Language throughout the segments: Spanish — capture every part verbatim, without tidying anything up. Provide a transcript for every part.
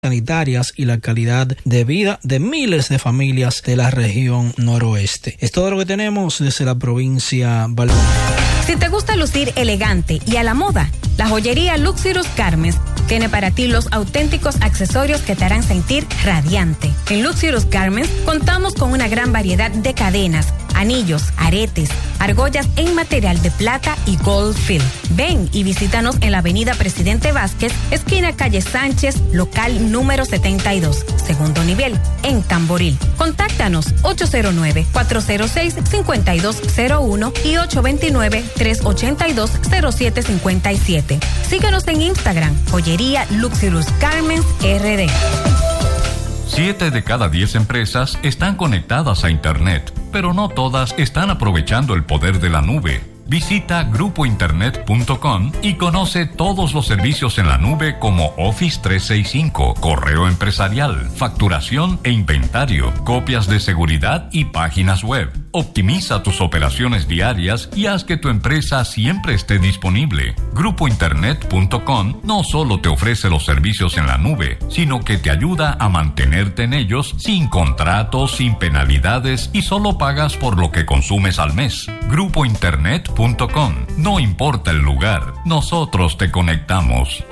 sanitarias y la calidad de vida de miles de familias de la región noroeste. Es todo lo que tenemos desde la provincia Valverde. Si te gusta lucir elegante y a la moda, la joyería Luxurious Garments tiene para ti los auténticos accesorios que te harán sentir radiante. En Luxurious Garments contamos con una gran variedad de cadenas, anillos, aretes, argollas en material de plata y gold fill. Ven y visítanos en la avenida Presidente Vázquez, esquina calle Sánchez, local número setenta y dos, segundo nivel, en Tamboril. Contáctanos ocho cero nueve, cuatro cero seis, cinco dos cero uno y ocho dos nueve, tres ocho dos, cero siete cinco siete. Síguenos en Instagram, joyería Luxurious Garments R D. Siete de cada diez empresas están conectadas a Internet, pero no todas están aprovechando el poder de la nube. Visita grupo internet punto com y conoce todos los servicios en la nube como Office trescientos sesenta y cinco, correo empresarial, facturación e inventario, copias de seguridad y páginas web. Optimiza tus operaciones diarias y haz que tu empresa siempre esté disponible. grupo internet punto com no solo te ofrece los servicios en la nube, sino que te ayuda a mantenerte en ellos sin contratos, sin penalidades y solo pagas por lo que consumes al mes. grupo internet punto com. No importa el lugar, nosotros te conectamos.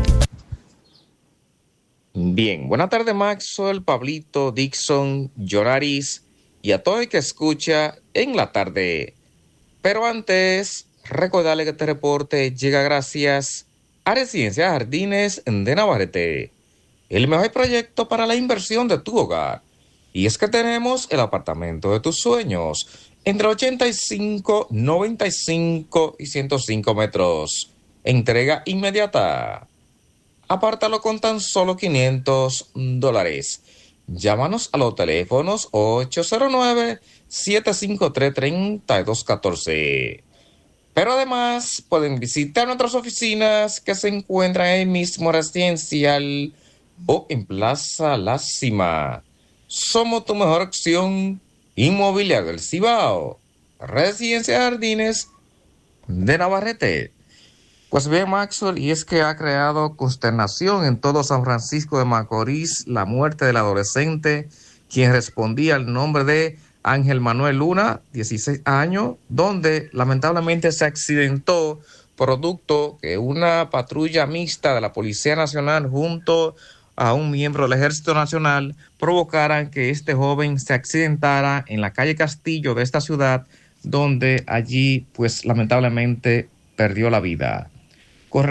Bien, buenas tardes Maxwell, Pablito, Dixon, Jonaris y a todo el que escucha en la tarde. Pero antes, recordarle que este reporte llega gracias a Residencia Jardines de Navarrete, el mejor proyecto para la inversión de tu hogar. Y es que tenemos el apartamento de tus sueños, entre ochenta y cinco, noventa y cinco y ciento cinco metros. Entrega inmediata. Apártalo con tan solo quinientos dólares. Llámanos a los teléfonos ocho cero nueve, siete cinco tres, tres dos uno cuatro. Pero además pueden visitar nuestras oficinas que se encuentran en el mismo residencial o en Plaza La Cima. Somos tu mejor opción inmobiliaria del Cibao. Residencia Jardines de Navarrete. Pues bien, Maxwell, y es que ha creado consternación en todo San Francisco de Macorís la muerte del adolescente, quien respondía al nombre de Ángel Manuel Luna, dieciséis años, donde lamentablemente se accidentó producto que una patrulla mixta de la Policía Nacional junto a un miembro del Ejército Nacional provocaran que este joven se accidentara en la calle Castillo de esta ciudad, donde allí, pues, lamentablemente perdió la vida. Corre...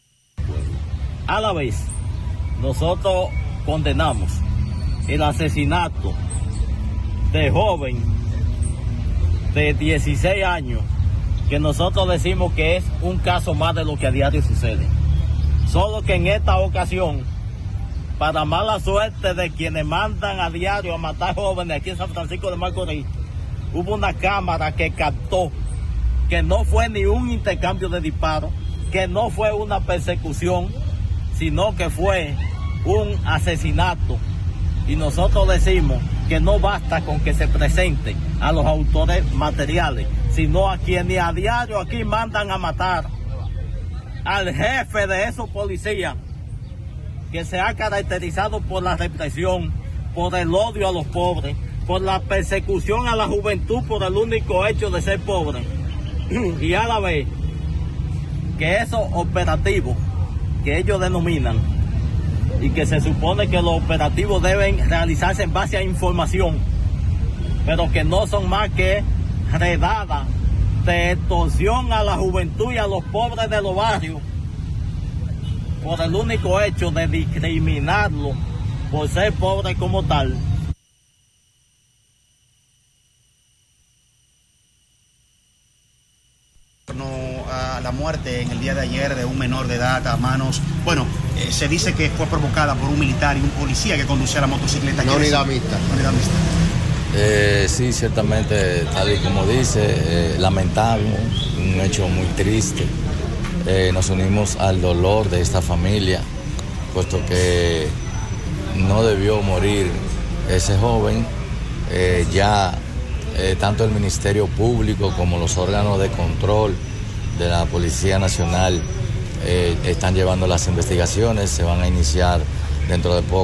A la vez, nosotros condenamos el asesinato de joven de dieciséis años, que nosotros decimos que es un caso más de lo que a diario sucede. Solo que en esta ocasión, para mala suerte de quienes mandan a diario a matar jóvenes aquí en San Francisco de Macorís, hubo una cámara que captó que no fue ni un intercambio de disparos, que no fue una persecución, sino que fue un asesinato. Y nosotros decimos que no basta con que se presente a los autores materiales, sino a quienes a diario aquí mandan a matar, al jefe de esos policías, que se ha caracterizado por la represión, por el odio a los pobres, por la persecución a la juventud por el único hecho de ser pobre. Y a la vez que esos operativos que ellos denominan y que se supone que los operativos deben realizarse en base a información, pero que no son más que redadas de extorsión a la juventud y a los pobres de los barrios, por el único hecho de discriminarlo por ser pobre como tal. A la muerte en el día de ayer de un menor de edad a manos, bueno, eh, se dice que fue provocada por un militar y un policía que conducía la motocicleta. Una unidad mixta. Una unidad mixta. Eh, sí, ciertamente, tal y como dice, eh, lamentable, un hecho muy triste. Eh, nos unimos al dolor de esta familia, puesto que no debió morir ese joven. Eh, ya eh, tanto el Ministerio Público como los órganos de control de la Policía Nacional eh, están llevando las investigaciones, se van a iniciar dentro de poco